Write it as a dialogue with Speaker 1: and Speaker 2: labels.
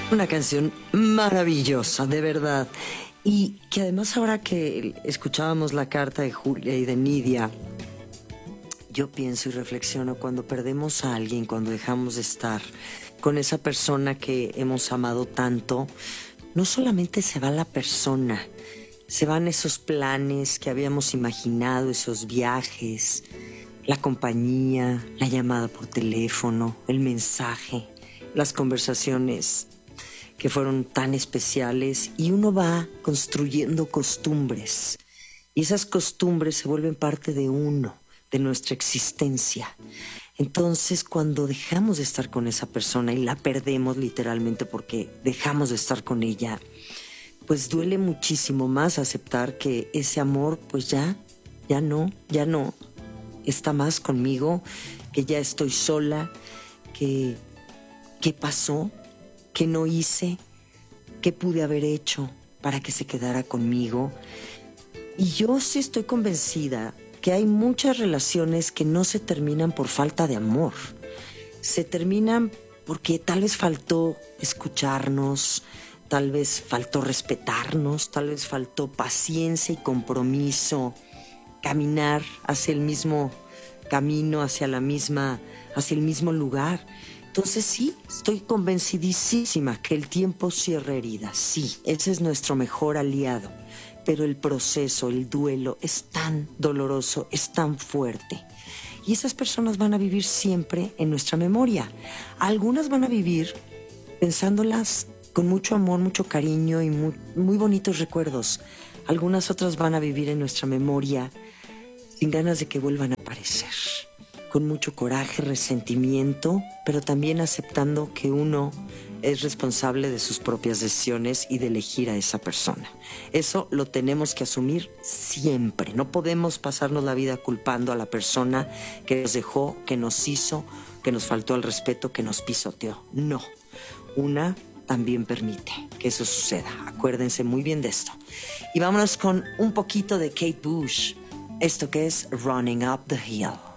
Speaker 1: Una canción maravillosa, de verdad. Y que además ahora que escuchábamos la carta de Julia y de Nidia, yo pienso y reflexiono cuando perdemos a alguien, cuando dejamos de estar con esa persona que hemos amado tanto, no solamente se va la persona, se van esos planes que habíamos imaginado, esos viajes, la compañía, la llamada por teléfono, el mensaje, las conversaciones que fueron tan especiales, y uno va construyendo costumbres y esas costumbres se vuelven parte de uno, de nuestra existencia. Entonces, cuando dejamos de estar con esa persona y la perdemos literalmente porque dejamos de estar con ella, pues duele muchísimo más aceptar que ese amor pues ya no está más conmigo, que ya estoy sola, que ¿qué pasó? ¿Qué no hice? ¿Qué pude haber hecho para que se quedara conmigo? Y yo sí estoy convencida que hay muchas relaciones que no se terminan por falta de amor. Se terminan porque tal vez faltó escucharnos, tal vez faltó respetarnos, tal vez faltó paciencia y compromiso, caminar hacia el mismo camino, hacia el mismo lugar. Entonces sí, estoy convencidísima que el tiempo cierra heridas. Sí, ese es nuestro mejor aliado. Pero el proceso, el duelo es tan doloroso, es tan fuerte. Y esas personas van a vivir siempre en nuestra memoria. Algunas van a vivir pensándolas con mucho amor, mucho cariño y muy bonitos recuerdos. Algunas otras van a vivir en nuestra memoria sin ganas de que vuelvan a aparecer, con mucho coraje, resentimiento, pero también aceptando que uno es responsable de sus propias decisiones y de elegir a esa persona. Eso lo tenemos que asumir siempre. No podemos pasarnos la vida culpando a la persona que nos dejó, que nos hizo, que nos faltó al respeto, que nos pisoteó. No. Una también permite que eso suceda. Acuérdense muy bien de esto. Y vámonos con un poquito de Kate Bush. Esto que es Running Up the Hill.